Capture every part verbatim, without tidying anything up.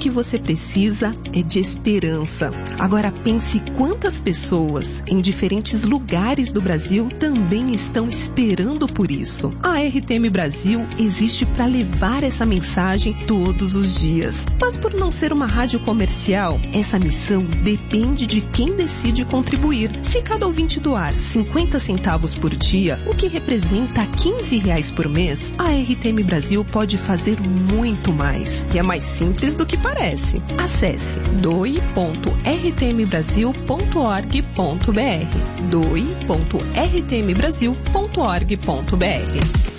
que você precisa é de esperança. Agora pense quantas pessoas em diferentes lugares do Brasil também estão esperando por isso. A R T M Brasil existe para levar essa mensagem todos os dias. Mas por não ser uma rádio comercial, essa missão depende de quem decide contribuir. Se cada ouvinte doar cinquenta centavos por dia, o que representa quinze reais por mês, a R T M Brasil pode fazer muito mais. E é mais simples do que parece. Acesse doe ponto r t m brasil ponto org ponto b r doe ponto r t m brasil ponto org ponto b r.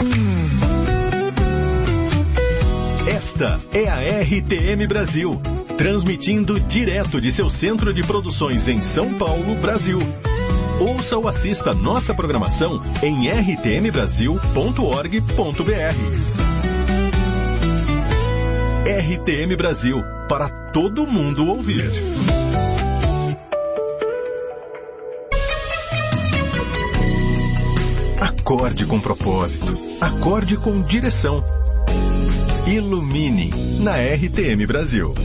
Esta é a R T M Brasil, transmitindo direto de seu centro de produções em São Paulo, Brasil. Ouça ou assista nossa programação em r t m brasil ponto org ponto b r. R T M Brasil, para todo mundo ouvir. Acorde com propósito, acorde com direção. Ilumine na R T M Brasil.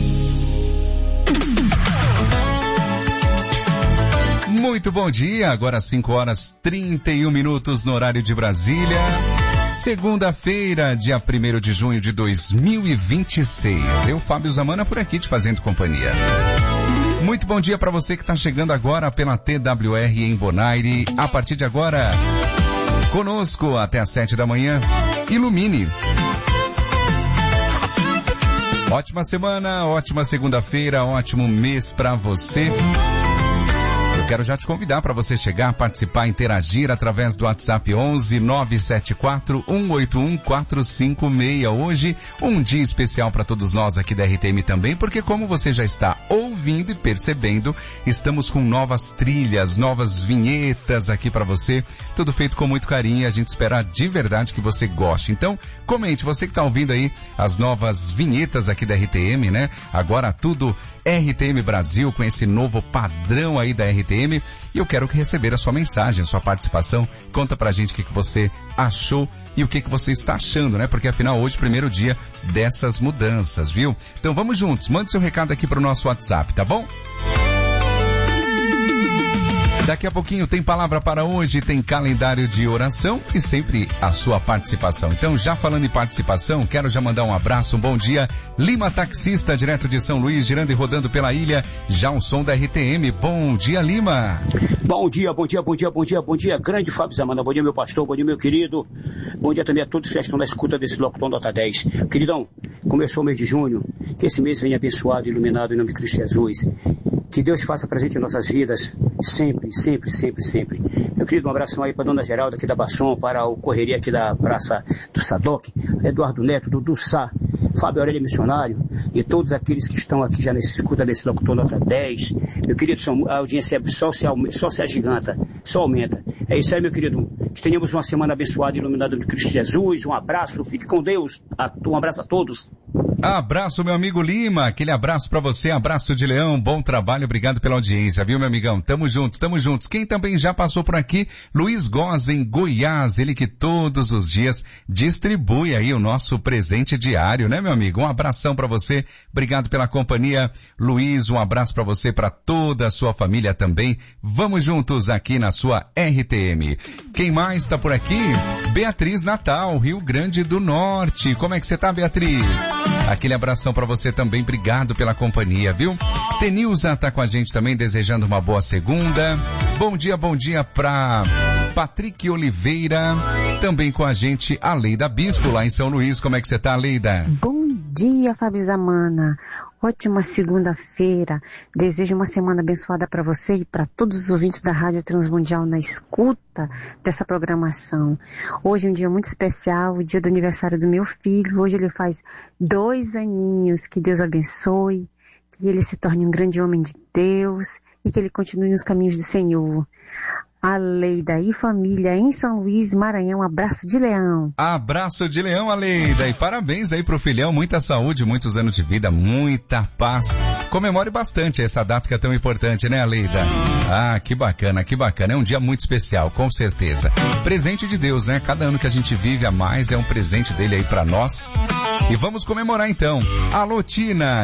Muito bom dia, agora cinco horas e trinta e um minutos no horário de Brasília. Segunda-feira, dia primeiro de junho de dois mil e vinte e seis. Eu, Fábio Zamana, por aqui te fazendo companhia. Muito bom dia para você que está chegando agora pela T W R em Bonaire. A partir de agora, conosco até às sete da manhã. Ilumine. Ótima semana, ótima segunda-feira, ótimo mês para você. Eu quero já te convidar para você chegar, participar, interagir através do WhatsApp onze nove sete quatro um oito um quatro cinco seis. Hoje, um dia especial para todos nós aqui da R T M também, porque como você já está ouvindo e percebendo, estamos com novas trilhas, novas vinhetas aqui para você, tudo feito com muito carinho e a gente espera de verdade que você goste. Então, comente, você que está ouvindo aí as novas vinhetas aqui da R T M, né? Agora tudo R T M Brasil, com esse novo padrão aí da R T M, e eu quero receber a sua mensagem, a sua participação. Conta pra gente o que, que você achou e o que, que você está achando, né? Porque afinal hoje é o primeiro dia dessas mudanças, viu? Então vamos juntos, mande seu recado aqui pro nosso WhatsApp, tá bom? Daqui a pouquinho tem palavra para hoje, tem calendário de oração e sempre a sua participação. Então, já falando em participação, quero já mandar um abraço, um bom dia. Lima Taxista, direto de São Luís, girando e rodando pela ilha. Já um som da R T M. Bom dia, Lima. Bom dia, bom dia, bom dia, bom dia, bom dia. Grande Fábio Zamana, bom dia, meu pastor, bom dia, meu querido. Bom dia também a todos que estão na escuta desse Locutor Nota dez. Queridão, começou o mês de junho, que esse mês venha abençoado e iluminado em nome de Cristo Jesus. Que Deus faça presente em nossas vidas, sempre, sempre, sempre, sempre. Meu querido, um abração aí para a dona Geralda aqui da Basson, para o Correria aqui da Praça do Sadoc, Eduardo Neto, Dudu Sá, Fábio Aurélia Missionário e todos aqueles que estão aqui já nesse escuta desse Locutor Nota dez. Meu querido, a audiência só se, só se agiganta, só aumenta. É isso aí, meu querido. Que tenhamos uma semana abençoada e iluminada de Cristo Jesus. Um abraço, fique com Deus. Um abraço a todos. Abraço, meu amigo Lima, aquele abraço pra você, abraço de leão, bom trabalho, obrigado pela audiência, viu, meu amigão? Tamo juntos, tamo juntos. Quem também já passou por aqui, Luiz Goz, em Goiás, ele que todos os dias distribui aí o nosso presente diário, né, meu amigo? Um abração pra você, obrigado pela companhia, Luiz, um abraço pra você, pra toda a sua família também. Vamos juntos aqui na sua R T M. Quem mais tá por aqui? Beatriz Natal, Rio Grande do Norte. Como é que você tá, Beatriz? Aquele abração pra você também, obrigado pela companhia, viu? Tenilza tá com a gente também, desejando uma boa segunda. Bom dia, bom dia pra Patrick Oliveira, também com a gente a Leida Bispo, lá em São Luís. Como é que você tá, Leida? Bom dia, Fábio Zamana. Ótima segunda-feira. Desejo uma semana abençoada para você e para todos os ouvintes da Rádio Transmundial na escuta dessa programação. Hoje é um dia muito especial, o dia do aniversário do meu filho. Hoje ele faz dois aninhos. Que Deus abençoe, que ele se torne um grande homem de Deus e que ele continue nos caminhos do Senhor. A Leida e família em São Luís, Maranhão, abraço de leão. Abraço de leão, Aleida, e parabéns aí pro filhão, muita saúde, muitos anos de vida, muita paz. Comemore bastante essa data que é tão importante, né, Aleida? Ah, que bacana, que bacana, é um dia muito especial, com certeza. Presente de Deus, né? Cada ano que a gente vive a mais é um presente dele aí pra nós. E vamos comemorar então. Alô, Tina!